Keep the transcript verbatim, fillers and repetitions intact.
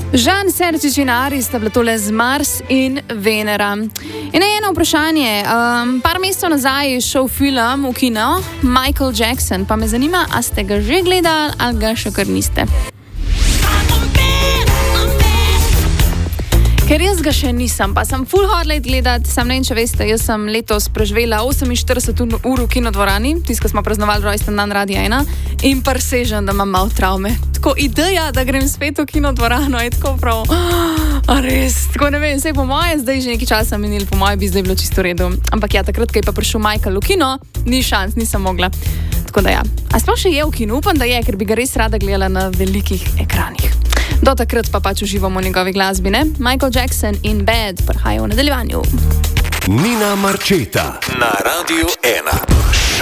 Žan Sergi Ginari sta bila tole z Mars in Venera. In eno vprašanje. Um, par mesecev nazaj je šel film v kino Michael Jackson, pa me zanima, a ste ga že gledali ali ga še kar niste. Ker jaz ga še nisem, pa sem full hardlight gledati, sam ne vem, če veste, jaz sem letos preživela oseminštirideset ur v kinodvorani, tisto, ko smo praznovali rojsten dan Radia ena, in presežem, da imam malo travme. Tako ideja, da grem spet v kinodvorano, je tako prav, a res, tako ne vem, vse po moje, zdaj že nekaj časa minili, po moje bi zdaj bilo čisto v redu. Ampak ja, takrat, ko je pa prišel Michael v kino, ni šans, nisem mogla. Tako da ja. A sploh še je v kinu? Upam, da je, ker bi ga res rada gledala na velikih ekranih. Do takrat pa pač uživamo v njegovi glasbi, ne? Michael Jackson in Bad prihajajo v nadaljevanju. Nina Marčeta na Radiu ena.